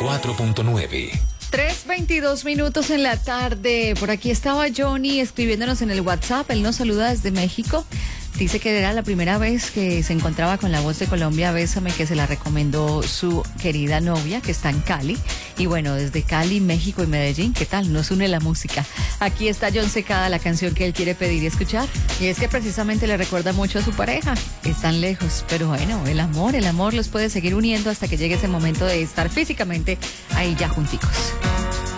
94.9. 3:22 en la tarde. Por aquí estaba Johnny escribiéndonos en el WhatsApp. Él nos saluda desde México. Dice que era la primera vez que se encontraba con La Voz de Colombia, Bésame, que se la recomendó su querida novia, que está en Cali. Y bueno, desde Cali, México y Medellín, ¿qué tal? Nos une la música. Aquí está John Secada, la canción que él quiere pedir y escuchar. Y es que precisamente le recuerda mucho a su pareja. Están lejos, pero bueno, el amor los puede seguir uniendo hasta que llegue ese momento de estar físicamente ahí ya junticos.